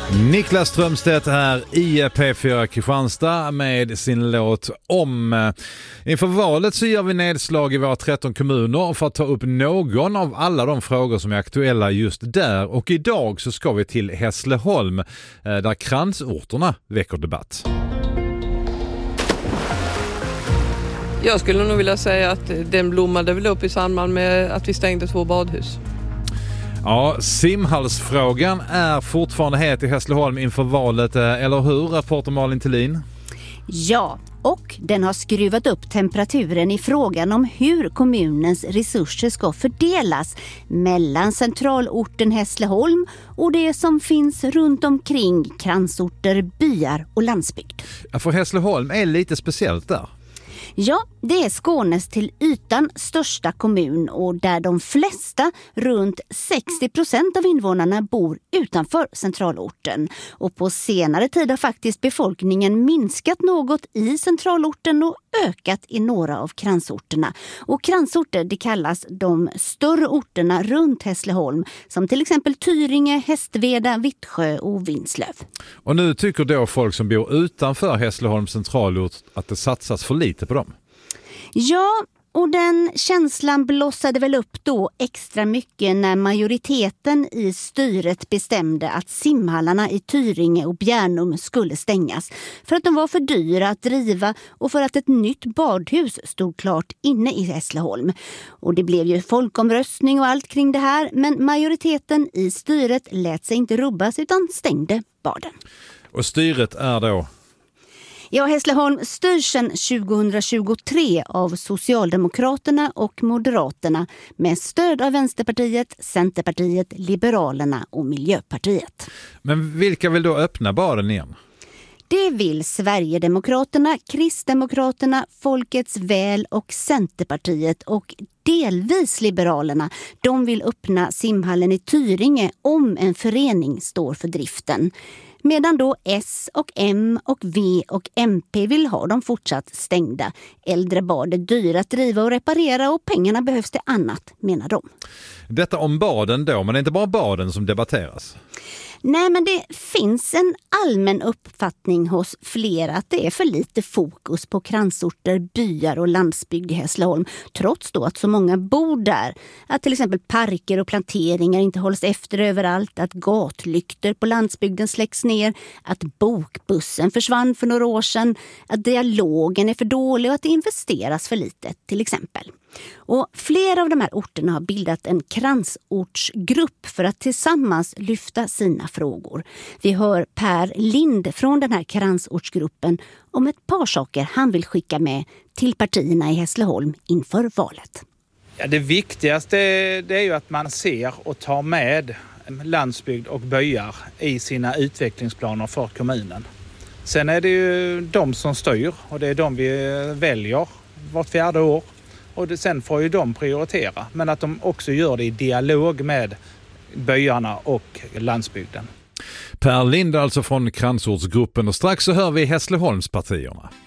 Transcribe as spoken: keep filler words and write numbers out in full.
Niklas Strömstedt här i P fyra Kristianstad med sin låt Om. Inför valet så gör vi nedslag i våra tretton kommuner för att ta upp någon av alla de frågor som är aktuella just där. Och idag så ska vi till Hässleholm där kransorterna väcker debatt. Jag skulle nog vilja säga att den blommade väl upp i samband med att vi stängde två badhus. Ja, simhallsfrågan är fortfarande het i Hässleholm inför valet, eller hur, reporter Malin Thelin? Ja, och den har skruvat upp temperaturen i frågan om hur kommunens resurser ska fördelas mellan centralorten Hässleholm och det som finns runt omkring kransorter, byar och landsbygd. Ja, för Hässleholm är lite speciellt där. Ja, det är Skånes till ytan största kommun och där de flesta, runt sextio procent av invånarna, bor utanför centralorten. Och på senare tid har faktiskt befolkningen minskat något i centralorten och ökat i några av kransorterna. Och kransorter, det kallas de större orterna runt Hässleholm, som till exempel Tyringe, Hästveda, Vittsjö och Vinslöv. Och nu tycker då folk som bor utanför Hässleholms centralort att det satsas för lite på dem. Ja, och den känslan blossade väl upp då extra mycket när majoriteten i styret bestämde att simhallarna i Tyringe och Bjärnum skulle stängas för att de var för dyra att driva och för att ett nytt badhus stod klart inne i Hässleholm. Och det blev ju folkomröstning och allt kring det här, men majoriteten i styret lät sig inte rubbas utan stängde baden. Och styret är då? Ja, Hässleholm styrs sedan tjugohundratjugotre av Socialdemokraterna och Moderaterna med stöd av Vänsterpartiet, Centerpartiet, Liberalerna och Miljöpartiet. Men vilka vill då öppna baden igen? Det vill Sverigedemokraterna, Kristdemokraterna, Folkets väl och Centerpartiet och delvis Liberalerna. De vill öppna simhallen i Tyringe om en förening står för driften. Medan då S och M och V och M P vill ha dem fortsatt stängda. Äldre bad är dyra att driva och reparera och pengarna behövs till annat, menar de. Detta om baden då, men det är inte bara baden som debatteras. Nej, men det finns en allmän uppfattning hos flera att det är för lite fokus på kransorter, byar och landsbygd i Hässleholm, trots då att så många bor där. Att till exempel parker och planteringar inte hålls efter överallt, att gatlyktor på landsbygden släcks ner, att bokbussen försvann för några år sedan, att dialogen är för dålig och att det investeras för lite till exempel. Och flera av de här orterna har bildat en kransortsgrupp för att tillsammans lyfta sina frågor. Vi hör Per Lind från den här kransortsgruppen om ett par saker han vill skicka med till partierna i Hässleholm inför valet. Ja, det viktigaste det är ju att man ser och tar med landsbygd och byar i sina utvecklingsplaner för kommunen. Sen är det ju de som styr och det är de vi väljer vart fjärde år. Och det, sen får ju de prioritera, men att de också gör det i dialog med byarna och landsbygden. Per Lind alltså från kransortsgruppen, och strax så hör vi Hässleholmspartierna.